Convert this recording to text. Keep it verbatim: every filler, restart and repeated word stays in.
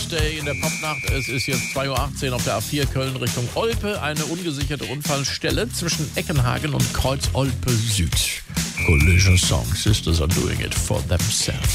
Tuesday in der Popnacht. Es ist jetzt zwei Uhr achtzehn auf der A vier Köln Richtung Olpe. Eine ungesicherte Unfallstelle zwischen Eckenhagen und Kreuz Olpe Süd. Collision Song, Sisters are doing it for themselves.